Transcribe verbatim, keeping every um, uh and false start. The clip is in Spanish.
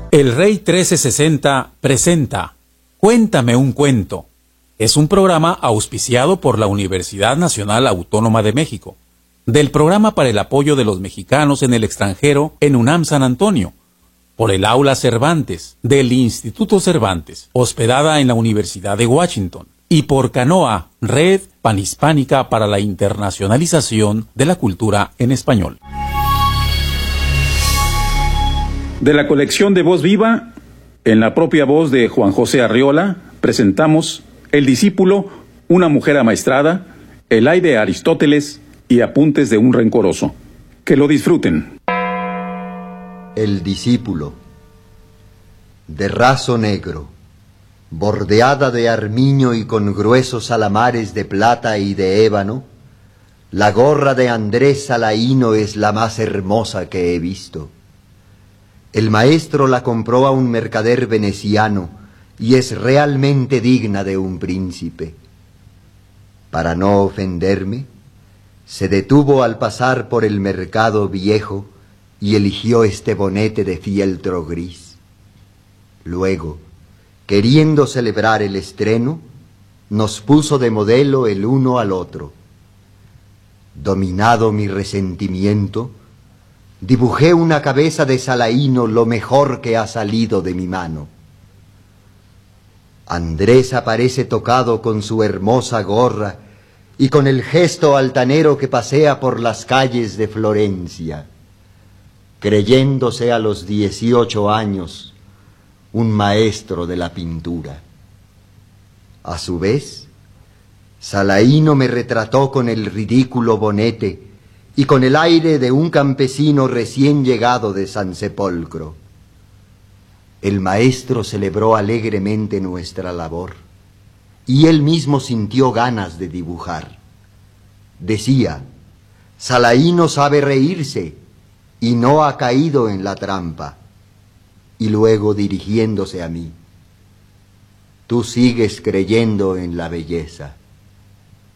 El Rey mil trescientos sesenta presenta Cuéntame un cuento. Es un programa auspiciado por la Universidad Nacional Autónoma de México, del Programa para el Apoyo de los Mexicanos en el Extranjero en UNAM San Antonio, por el Aula Cervantes del Instituto Cervantes, hospedada en la Universidad de Washington, y por Canoa, Red Panhispánica para la Internacionalización de la Cultura en Español. De la colección de Voz Viva, en la propia voz de Juan José Arriola, presentamos El discípulo, una mujer amaestrada, El ay de Aristóteles y Apuntes de un rencoroso. Que lo disfruten. El discípulo, de raso negro, bordeada de armiño y con gruesos alamares de plata y de ébano, la gorra de Andrés Salaíno es la más hermosa que he visto. El maestro la compró a un mercader veneciano y es realmente digna de un príncipe. Para no ofenderme, se detuvo al pasar por el mercado viejo y eligió este bonete de fieltro gris. Luego, queriendo celebrar el estreno, nos puso de modelo el uno al otro. Dominado mi resentimiento, dibujé una cabeza de Salaíno lo mejor que ha salido de mi mano. Andrés aparece tocado con su hermosa gorra y con el gesto altanero que pasea por las calles de Florencia, creyéndose a los dieciocho años un maestro de la pintura. A su vez, Salaíno me retrató con el ridículo bonete y con el aire de un campesino recién llegado de San Sepolcro. El maestro celebró alegremente nuestra labor, y él mismo sintió ganas de dibujar. Decía: Salaíno sabe reírse, y no ha caído en la trampa. Y luego, dirigiéndose a mí: tú sigues creyendo en la belleza.